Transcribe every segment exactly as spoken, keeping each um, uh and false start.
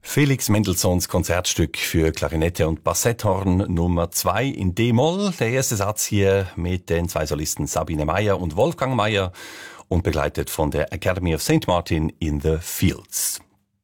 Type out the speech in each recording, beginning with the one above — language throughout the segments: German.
Felix Mendelssohns Konzertstück für Klarinette und Bassetthorn Nummer zwei in D-Moll. Der erste Satz hier mit den zwei Solisten Sabine Meyer und Wolfgang Meyer und begleitet von der Academy of Saint Martin in the Fields.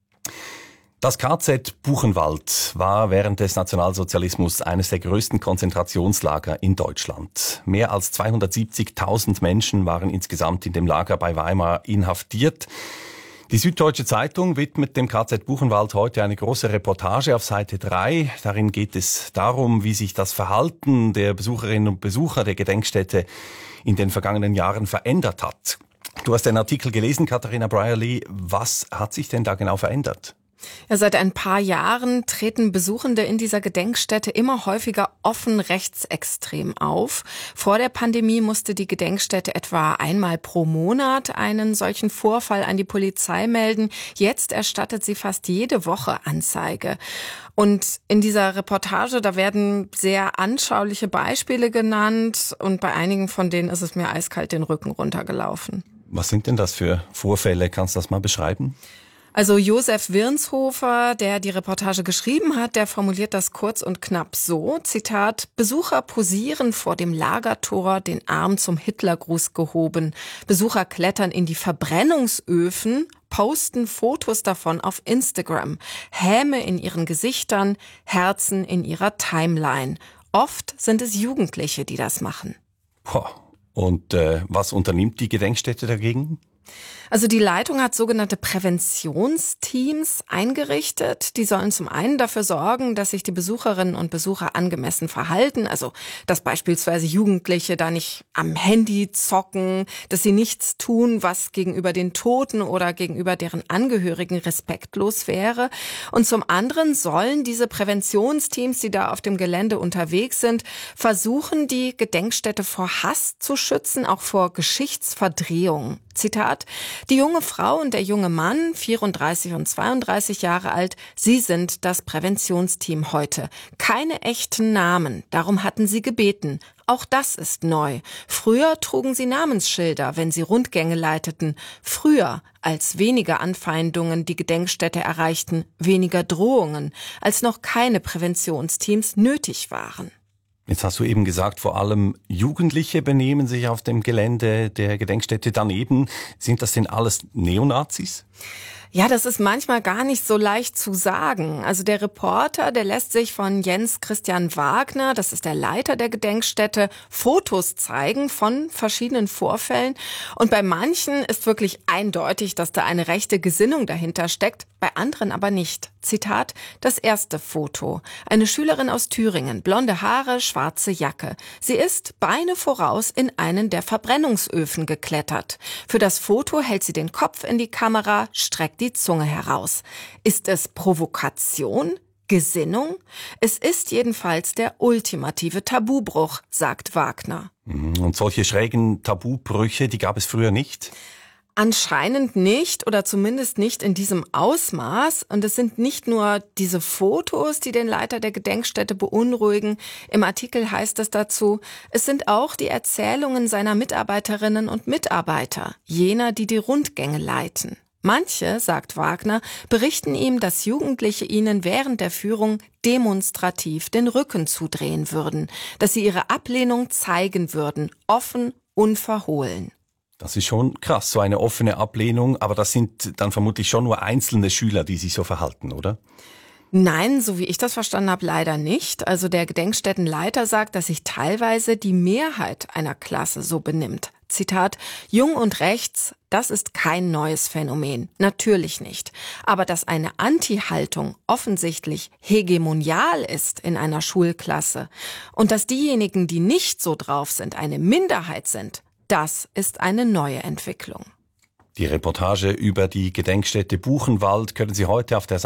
Das K Z Buchenwald war während des Nationalsozialismus eines der größten Konzentrationslager in Deutschland. Mehr als zweihundertsiebzigtausend Menschen waren insgesamt in dem Lager bei Weimar inhaftiert. Die Süddeutsche Zeitung widmet dem K Z Buchenwald heute eine große Reportage auf Seite drei. Darin geht es darum, wie sich das Verhalten der Besucherinnen und Besucher der Gedenkstätte in den vergangenen Jahren verändert hat. Du hast den Artikel gelesen, Katharina Brierley. Was hat sich denn da genau verändert? Ja, seit ein paar Jahren treten Besuchende in dieser Gedenkstätte immer häufiger offen rechtsextrem auf. Vor der Pandemie musste die Gedenkstätte etwa einmal pro Monat einen solchen Vorfall an die Polizei melden. Jetzt erstattet sie fast jede Woche Anzeige. Und in dieser Reportage, da werden sehr anschauliche Beispiele genannt und bei einigen von denen ist es mir eiskalt den Rücken runtergelaufen. Was sind denn das für Vorfälle? Kannst du das mal beschreiben? Also Josef Wirnshofer, der die Reportage geschrieben hat, der formuliert das kurz und knapp so, Zitat, Besucher posieren vor dem Lagertor, den Arm zum Hitlergruß gehoben. Besucher klettern in die Verbrennungsöfen, posten Fotos davon auf Instagram. Häme in ihren Gesichtern, Herzen in ihrer Timeline. Oft sind es Jugendliche, die das machen. Boah. Und äh, was unternimmt die Gedenkstätte dagegen? Also die Leitung hat sogenannte Präventionsteams eingerichtet. Die sollen zum einen dafür sorgen, dass sich die Besucherinnen und Besucher angemessen verhalten. Also, dass beispielsweise Jugendliche da nicht am Handy zocken, dass sie nichts tun, was gegenüber den Toten oder gegenüber deren Angehörigen respektlos wäre. Und zum anderen sollen diese Präventionsteams, die da auf dem Gelände unterwegs sind, versuchen, die Gedenkstätte vor Hass zu schützen, auch vor Geschichtsverdrehung. Zitat, die junge Frau und der junge Mann, vierunddreißig und zweiunddreißig Jahre alt, sie sind das Präventionsteam heute. Keine echten Namen, darum hatten sie gebeten. Auch das ist neu. Früher trugen sie Namensschilder, wenn sie Rundgänge leiteten. Früher, als weniger Anfeindungen die Gedenkstätte erreichten, weniger Drohungen, als noch keine Präventionsteams nötig waren. Jetzt hast du eben gesagt, vor allem Jugendliche benehmen sich auf dem Gelände der Gedenkstätte daneben. Sind das denn alles Neonazis? Ja, das ist manchmal gar nicht so leicht zu sagen. Also der Reporter, der lässt sich von Jens Christian Wagner, das ist der Leiter der Gedenkstätte, Fotos zeigen von verschiedenen Vorfällen. Und bei manchen ist wirklich eindeutig, dass da eine rechte Gesinnung dahinter steckt, bei anderen aber nicht. Zitat, das erste Foto. Eine Schülerin aus Thüringen, blonde Haare, schwarze Jacke. Sie ist Beine voraus in einen der Verbrennungsöfen geklettert. Für das Foto hält sie den Kopf in die Kamera, streckt die Zunge heraus. Ist es Provokation? Gesinnung? Es ist jedenfalls der ultimative Tabubruch, sagt Wagner. Und solche schrägen Tabubrüche, die gab es früher nicht? Anscheinend nicht oder zumindest nicht in diesem Ausmaß. Und es sind nicht nur diese Fotos, die den Leiter der Gedenkstätte beunruhigen. Im Artikel heißt es dazu, es sind auch die Erzählungen seiner Mitarbeiterinnen und Mitarbeiter, jener, die die Rundgänge leiten. Manche, sagt Wagner, berichten ihm, dass Jugendliche ihnen während der Führung demonstrativ den Rücken zudrehen würden, dass sie ihre Ablehnung zeigen würden, offen, unverhohlen. Das ist schon krass, so eine offene Ablehnung, aber das sind dann vermutlich schon nur einzelne Schüler, die sich so verhalten, oder? Nein, so wie ich das verstanden habe, leider nicht. Also der Gedenkstättenleiter sagt, dass sich teilweise die Mehrheit einer Klasse so benimmt. Zitat, jung und rechts, das ist kein neues Phänomen. Natürlich nicht. Aber dass eine Anti-Haltung offensichtlich hegemonial ist in einer Schulklasse und dass diejenigen, die nicht so drauf sind, eine Minderheit sind, das ist eine neue Entwicklung. Die Reportage über die Gedenkstätte Buchenwald können Sie heute auf der